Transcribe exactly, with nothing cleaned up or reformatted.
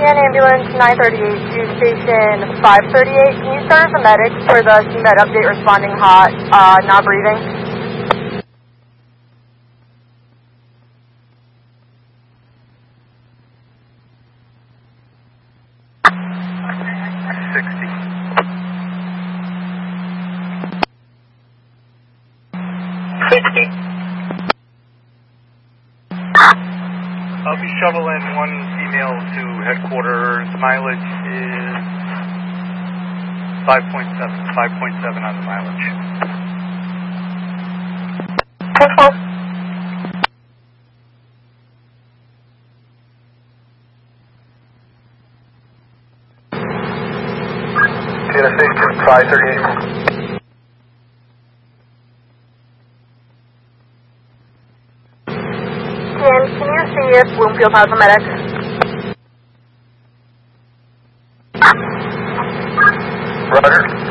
N ambulance nine thirty-eight to station five thirty-eight. Can you serve the medics for the C M E D update responding hot, uh, not breathing? sixty. sixty. I'll be shuttling one female to headquarters. Mileage is five point seven. five point seven on the mileage. Okay. T N S five thirty-eight. Can you see if Bloomfield has a medic? Roger.